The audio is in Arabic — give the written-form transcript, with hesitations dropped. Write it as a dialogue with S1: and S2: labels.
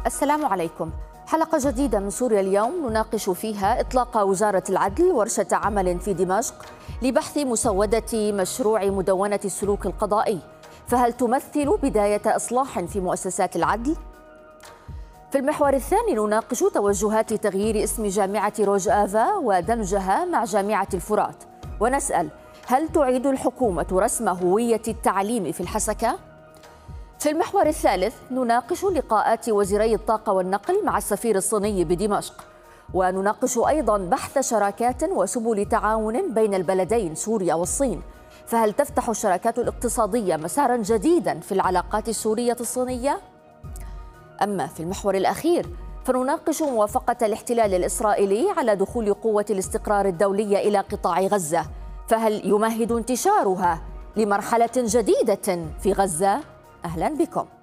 S1: السلام عليكم. حلقة جديدة من سوريا اليوم نناقش فيها إطلاق وزارة العدل ورشة عمل في دمشق لبحث مسودة مشروع مدونة السلوك القضائي، فهل تمثل بداية إصلاح في مؤسسات العدل؟ في المحور الثاني نناقش توجهات تغيير اسم جامعة روج آفا ودمجها مع جامعة الفرات، ونسأل: هل تعيد الحكومة رسم هوية التعليم في الحسكة؟ في المحور الثالث نناقش لقاءات وزيري الطاقة والنقل مع السفير الصيني بدمشق، ونناقش أيضا بحث شراكات وسبل تعاون بين البلدين سوريا والصين، فهل تفتح الشراكات الاقتصادية مسارا جديدا في العلاقات السورية الصينية؟ أما في المحور الأخير فنناقش موافقة الاحتلال الإسرائيلي على دخول قوة الاستقرار الدولية إلى قطاع غزة، فهل يمهد انتشارها لمرحلة جديدة في غزة؟ أهلا بكم.